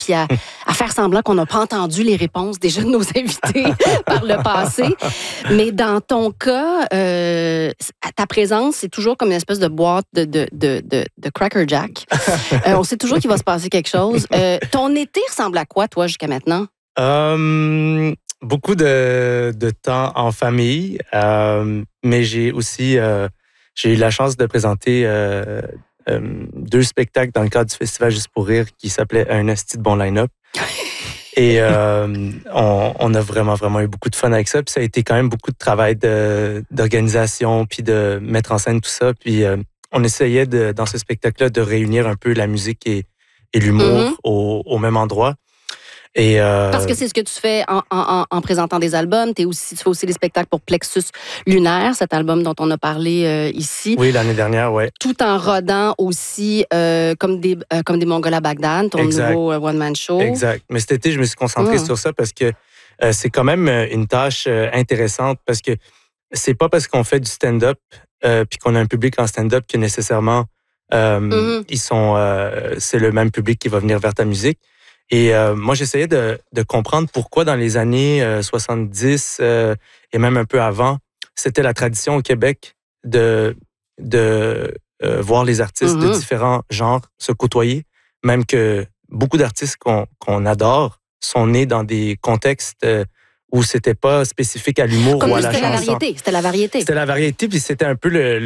puis à faire semblant qu'on n'a pas entendu les réponses déjà de nos invités par le passé. Mais dans ton cas, ta présence, c'est toujours comme une espèce de boîte de Cracker Jack. On sait toujours qu'il va se passer quelque chose. Ton été ressemble à quoi, toi, jusqu'à maintenant? Beaucoup de temps en famille, mais j'ai aussi j'ai eu la chance de présenter 2 spectacles dans le cadre du Festival Juste pour rire qui s'appelait Un esti de bon line-up. Et on a vraiment eu beaucoup de fun avec ça. Puis ça a été quand même beaucoup de travail d'organisation, puis de mettre en scène tout ça. Puis on essayait dans ce spectacle-là de réunir un peu la musique et l'humour au même endroit. Et Parce que c'est ce que tu fais en présentant des albums. Tu fais aussi des spectacles pour Plexus Lunaire, cet album dont on a parlé ici. Oui, l'année dernière, oui. Tout en rodant aussi comme des Mongols à Bagdad, ton nouveau one-man show. Exact. Mais cet été, je me suis concentré sur ça parce que c'est quand même une tâche intéressante parce que c'est pas parce qu'on fait du stand-up puis qu'on a un public en stand-up que nécessairement ils sont c'est le même public qui va venir vers ta musique. Et moi, j'essayais de comprendre pourquoi dans les années 70 et même un peu avant, c'était la tradition au Québec de voir les artistes de différents genres se côtoyer, même que beaucoup d'artistes qu'on adore sont nés dans des contextes où c'était pas spécifique à l'humour ou à la chanson. C'était la variété. C'était la variété, puis c'était un peu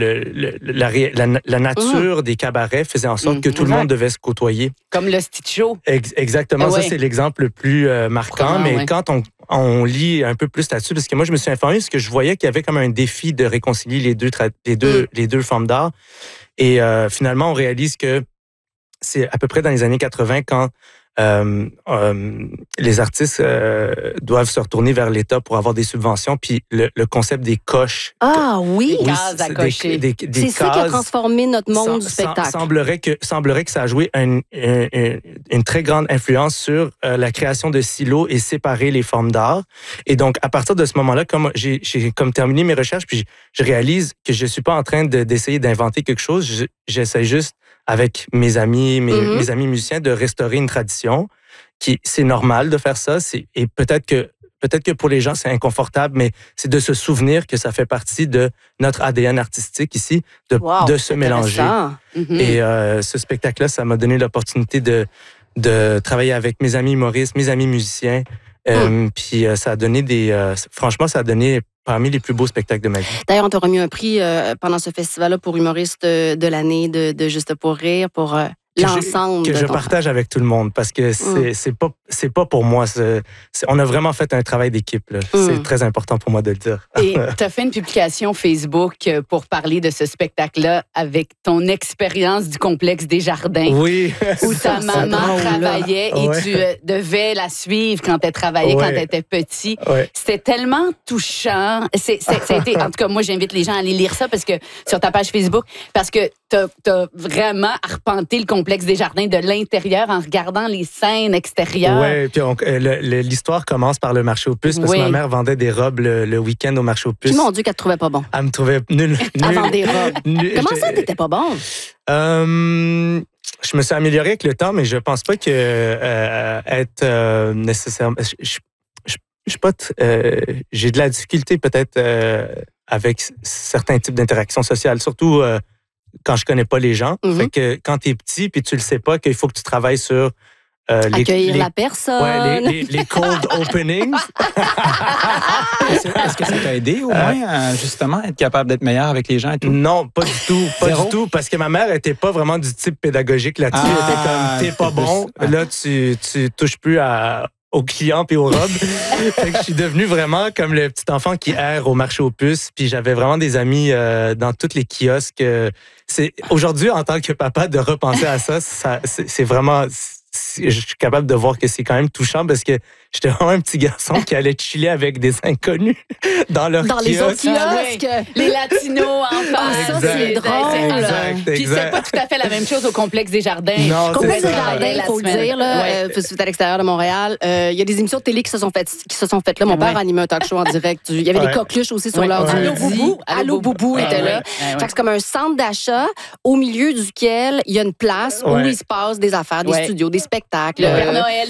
la nature des cabarets faisait en sorte que tout le monde devait se côtoyer. Comme le Stitch Show. Exactement, ça c'est l'exemple le plus marquant, mais quand on lit un peu plus là-dessus, parce que moi je me suis informé, parce que je voyais qu'il y avait comme un défi de réconcilier les deux formes d'art, et finalement on réalise que c'est à peu près dans les années 80 quand les artistes doivent se retourner vers l'État pour avoir des subventions, puis le concept des coches. Ah oui, cases à cocher. C'est ça qui a transformé notre monde du spectacle. Semblerait que ça a joué une très grande influence sur la création de silos et séparer les formes d'art. Et donc, à partir de ce moment-là, comme j'ai terminé mes recherches, puis je réalise que je suis pas en train d'essayer d'inventer quelque chose, j'essaie juste avec mes amis, mes amis musiciens, de restaurer une tradition. C'est normal de faire ça. Et peut-être que pour les gens, c'est inconfortable, mais c'est de se souvenir que ça fait partie de notre ADN artistique ici, de se mélanger. Et ce spectacle-là, ça m'a donné l'opportunité de travailler avec mes amis humoristes, mes amis musiciens. Puis ça a donné franchement, ça a donné parmi les plus beaux spectacles de ma vie. D'ailleurs, on t'a remis un prix pendant ce festival-là pour humoriste de l'année de Juste pour rire, pour l'ensemble. Que je partage avec tout le monde, parce que c'est pas pour moi. On a vraiment fait un travail d'équipe. C'est très important pour moi de le dire. Et tu as fait une publication Facebook pour parler de ce spectacle-là avec ton expérience du complexe des Jardins. Oui. Où ta maman travaillait et tu devais la suivre quand elle travaillait, quand elle était petit. C'était tellement touchant. Ça a été, en tout cas, moi, j'invite les gens à aller lire ça parce que sur ta page Facebook, parce que t'as vraiment arpenté le complexe des Jardins de l'intérieur en regardant les scènes extérieures. Oui, puis l'histoire commence par le marché aux puces parce que ma mère vendait des robes le week-end au marché aux puces. Puis mon Dieu, qu'elle te trouvait pas bon. Elle me trouvait nul. À vendre des robes. Comment ça, t'étais pas bon? Je me suis amélioré avec le temps, mais je pense pas que être nécessairement... Je sais pas... j'ai de la difficulté peut-être avec certains types d'interactions sociales, surtout... quand je connais pas les gens. Fait que quand t'es petit puis tu le sais pas qu'il faut que tu travailles sur accueillir la personne. Les cold openings. Est-ce que ça t'a aidé au moins à justement être capable d'être meilleur avec les gens et tout? Non, pas du tout. Pas du tout. Parce que ma mère était pas vraiment du type pédagogique là-dessus. Elle était comme, t'es pas bon. Là, tu touches plus aux clients puis aux robes. Fait que je suis devenu vraiment comme le petit enfant qui erre au marché aux puces. Puis j'avais vraiment des amis dans tous les kiosques. Aujourd'hui, en tant que papa, de repenser à ça, c'est vraiment... Je suis capable de voir que c'est quand même touchant parce que j'étais vraiment un petit garçon qui allait chiller avec des inconnus dans leur kiosque. Dans les autres kiosques. Les latinos en face. Ça, c'est drôle. Exact. Puis c'est pas tout à fait la même chose au complexe des Jardins. Non, complexe des Jardins, il faut le dire. C'est à l'extérieur de Montréal. Il y a des émissions de télé qui se sont faites là. Mon père animait un talk show en direct. Il y avait des coqueluches aussi sur l'heure du midi. Allô Boubou était là. Fait que c'est comme un centre d'achat au milieu duquel il y a une place où il se passe des affaires, des studios, des spectacles. Le Père Noël